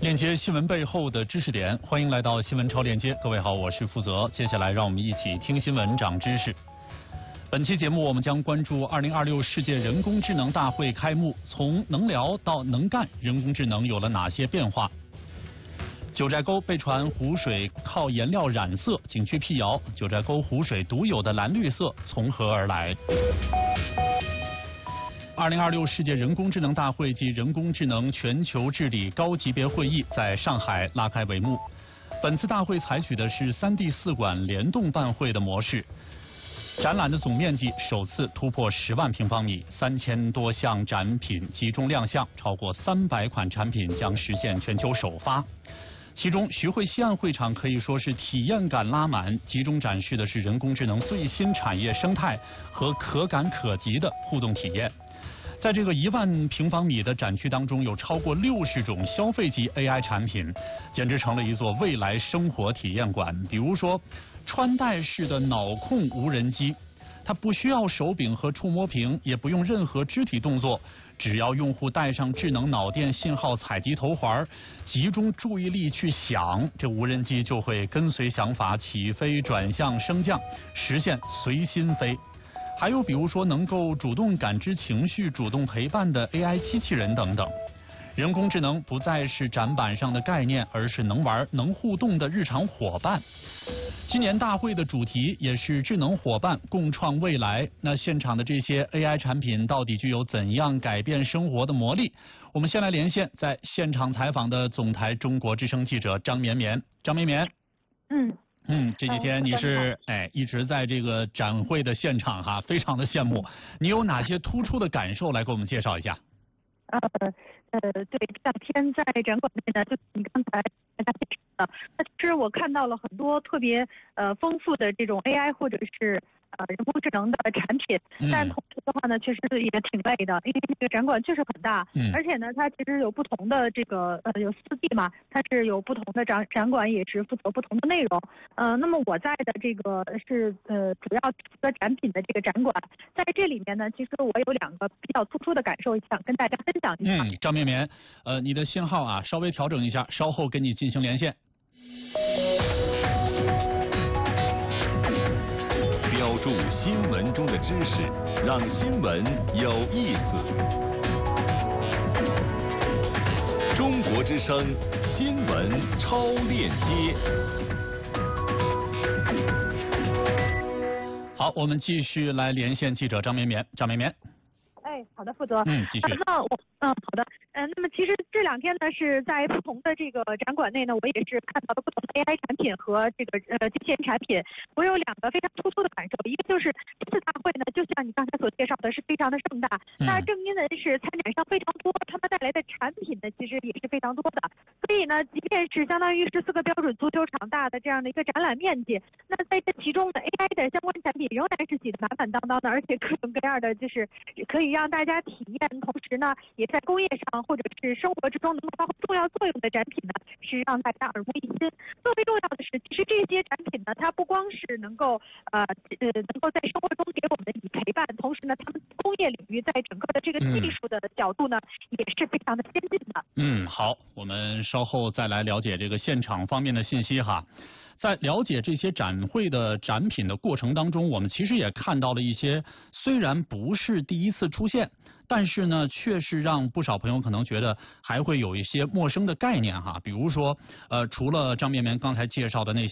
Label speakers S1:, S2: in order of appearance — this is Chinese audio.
S1: 链接新闻背后的知识点，欢迎来到新闻超链接。各位好，我是负责。接下来让我们一起听新闻长知识。本期节目我们将关注2026世界人工智能大会开幕，从能聊到能干，人工智能有了哪些变化？九寨沟被传湖水靠颜料染色，景区辟谣，九寨沟湖水独有的蓝绿色从何而来？2026世界人工智能大会及人工智能全球治理高级别会议在上海拉开帷幕。本次大会采取的是3D 4馆联动办会的模式，展览的总面积首次突破10万平方米，3000多项展品集中亮相，超过300款产品将实现全球首发。其中，徐汇西岸会场可以说是体验感拉满，集中展示的是人工智能最新产业生态和可感可及的互动体验。在这个1万平方米的展区当中，有超过60种消费级 AI 产品，简直成了一座未来生活体验馆。比如说，穿戴式的脑控无人机，它不需要手柄和触摸屏，也不用任何肢体动作，只要用户带上智能脑电信号采集头环，集中注意力去想，这无人机就会跟随想法起飞、转向、升降，实现随心飞。还有比如说能够主动感知情绪、主动陪伴的 AI 机器人等等。人工智能不再是展板上的概念，而是能玩、能互动的日常伙伴。今年大会的主题也是智能伙伴共创未来。那现场的这些 AI 产品到底具有怎样改变生活的魔力？我们先来连线在现场采访的总台中国之声记者张绵绵。张绵绵。这几天你是一直在这个展会的现场哈，非常的羡慕。你有哪些突出的感受来给我们介绍一下？
S2: 对，这两天在展馆内呢，就你刚才大家介绍的，其实我看到了很多特别丰富的这种 AI 或者是人工智能的产品，但同时的话呢，确实也挺累的，因为这个展馆确实很大，而且呢，它其实有不同的这个有4D 嘛，它是有不同的展馆，也是负责不同的内容。那么我在的这个是主要负责展品的这个展馆，在这里面呢，其实我有2个比较突出的感受，想跟大家分享一下。
S1: 张绵绵，你的信号啊稍微调整一下，稍后跟你进行连线。
S3: 标注新闻中的知识，让新闻有意思。中国之声新闻超链接。
S1: 好，我们继续来连线记者张绵绵。张绵绵。
S2: 好的，负责。
S1: 继续。
S2: 那我好的。那么其实这2天呢，是在不同的这个展馆内呢，我也是看到了不同的 AI 产品和这个机器人产品。我有2个非常突出的感受，一个就是这次大会呢，就像你刚才所介绍的，是非常的盛大。那正因为是参展商非常多，他们带来的产品呢，其实也是非常多的。所以呢，即便是相当于14个标准足球场大的这样的一个展览面积，那在这其中的 AI 的相关产品仍然是挤得满满当当的，而且各种各样的就是可以让大家体验，同时呢，也在工业上或者是生活之中能够发挥重要作用的展品呢，是让大家耳目一新。最为重要的是，其实这些展品呢，它不光是能够能够在生活中给我们以陪伴，同时呢，他们工业领域在整个的这个技术的角度呢，也是非常的先进的。
S1: 好，我们稍后再来了解这个现场方面的信息哈。在了解这些展会的展品的过程当中，我们其实也看到了一些虽然不是第一次出现，但是呢，却是让不少朋友可能觉得还会有一些陌生的概念哈。比如说，除了张绵绵刚才介绍的那些